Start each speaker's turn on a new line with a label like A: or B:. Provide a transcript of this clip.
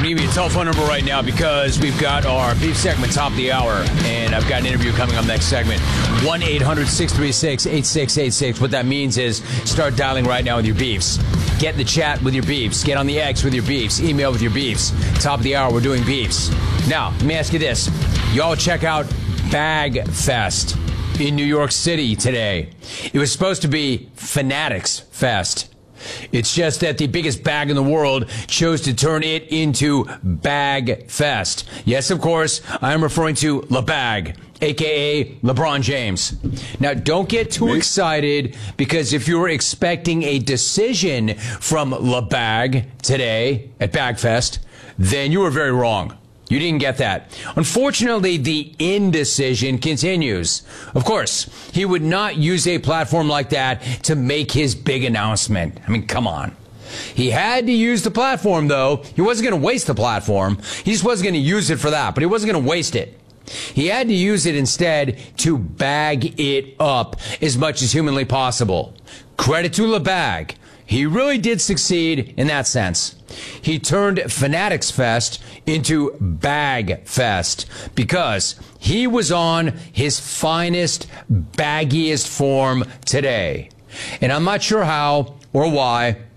A: going to give you a telephone number right now because we've got our beef segment top of the hour, and I've got an interview coming up next segment. 1-800-636-8686. What that means is start dialing right now with your beefs. Get in the chat with your beefs. Get on the X with your beefs. Email with your beefs. Top of the hour, we're doing beefs. Now, let me ask you this. Y'all check out Bag Fest in New York City today. It was supposed to be Fanatics Fest. It's just that the biggest bag in the world chose to turn it into Bag Fest. Yes, of course, I am referring to LeBag, a.k.a. LeBron James. Now, don't get too excited, because if you were expecting a decision from LeBag today at Bag Fest, then you were very wrong. You didn't get that. Unfortunately, the indecision continues. Of course, he would not use a platform like that to make his big announcement. I mean, come on. He had to use the platform, though. He wasn't going to waste the platform. He just wasn't going to use it for that, but he wasn't going to waste it. He had to use it instead to bag it up as much as humanly possible. Credit to LeBag. He really did succeed in that sense. He turned Fanatics Fest into Bag Fest because he was on his finest, baggiest form today. And I'm not sure how or why,